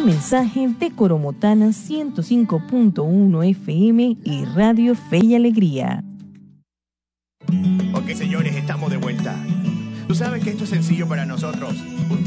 Un mensaje de Coromotana 105.1 FM y Radio Fe y Alegría. Ok, señores, estamos de vuelta. Tú sabes que esto es sencillo para nosotros.